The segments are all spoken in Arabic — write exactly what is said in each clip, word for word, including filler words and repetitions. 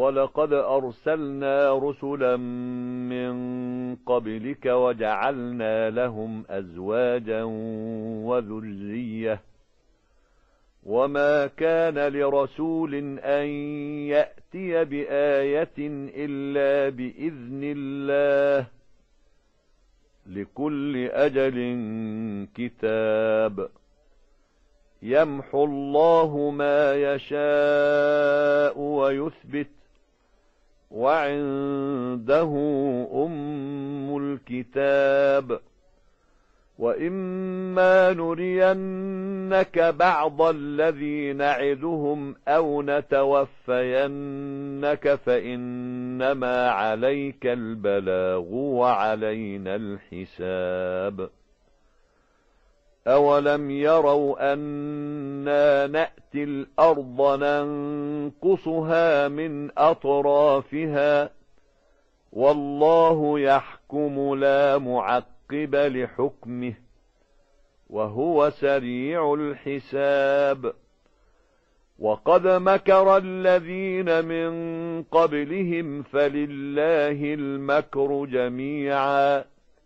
ولقد أرسلنا رسلا من قبلك وجعلنا لهم أزواجا وذرية وما كان لرسول أن يأتي بآية إلا بإذن الله لكل أجل كتاب يمحو الله ما يشاء ويثبت وعنده أم الكتاب وإما نرينك بعض الذي نعدهم أو نتوفينك فإنما عليك البلاغ وعلينا الحساب أولم يروا أنا نأتي الأرض ننقصها من أطرافها والله يحكم لا معقب لحكمه وهو سريع الحساب وقد مكر الذين من قبلهم فلله المكر جميعا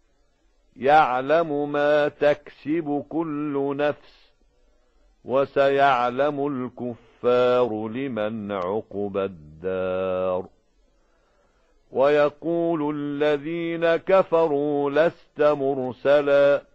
يعلم ما تكسب كل نفس وسيعلم الكفار لمن عقبى الدار ويقول الذين كفروا لست مرسلا